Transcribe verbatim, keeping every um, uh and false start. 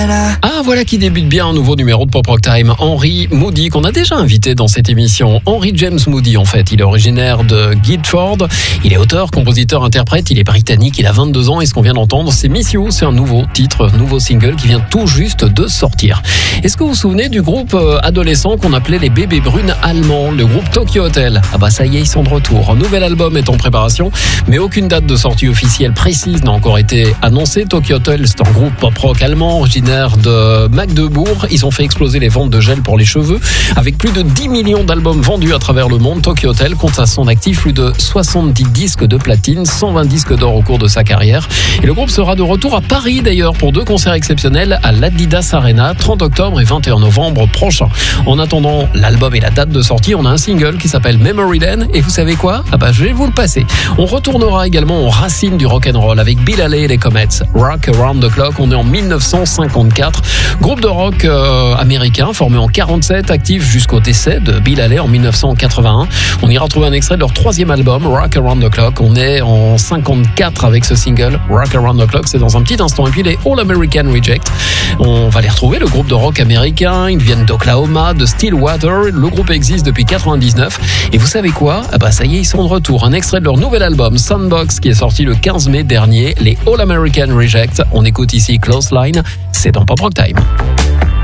Ah, voilà qui débute bien un nouveau numéro de Pop Rock Time. Henry Moody, qu'on a déjà invité dans cette émission. Henry James Moody, en fait. Il est originaire de Guildford. Il est auteur, compositeur, interprète. Il est britannique. Il a vingt-deux ans. Et ce qu'on vient d'entendre, c'est Miss You. C'est un nouveau titre, nouveau single qui vient tout juste de sortir. Est-ce que vous vous souvenez du groupe adolescent qu'on appelait les bébés brunes allemands, le groupe Tokyo Hotel? Ah bah ça y est, ils sont de retour. Un nouvel album est en préparation, mais aucune date de sortie officielle précise n'a encore été annoncée. Tokyo Hotel, c'est un groupe pop-rock allemand originaire de Magdebourg. Ils ont fait exploser les ventes de gel pour les cheveux. Avec plus de dix millions d'albums vendus à travers le monde, Tokyo Hotel compte à son actif plus de soixante-dix disques de platine, cent vingt disques d'or au cours de sa carrière. Et le groupe sera de retour à Paris d'ailleurs pour deux concerts exceptionnels à l'Adidas Arena, trente octobre et vingt et un novembre prochains. En attendant l'album et la date de sortie, on a un single qui s'appelle Memory Lane. Et vous savez quoi? Ah bah je vais vous le passer. On retournera également aux racines du rock'n'roll avec Bill Haley et les Comets. Rock Around the Clock, on est en dix-neuf cent cinquante-quatre. Groupe de rock euh, américain formé en quarante-sept, actif jusqu'au décès de Bill Haley en dix-neuf cent quatre-vingt-un. On ira retrouver un extrait de leur troisième album, Rock Around the Clock. On est en cinquante-quatre avec ce single, Rock Around the Clock. C'est dans un petit instant. Et puis les All American Reject. On va les retrouver, le groupe de rock américain. Ils viennent d'Oklahoma, de Stillwater. Le groupe existe depuis quatre-vingt-dix-neuf. Et vous savez quoi? Ah bah ça y est, ils sont de retour. Un extrait de leur nouvel album, Sandbox, qui est sorti le quinze mai dernier. Les All American Reject. On écoute ici Close Line. C'est dans Pop Rock Time.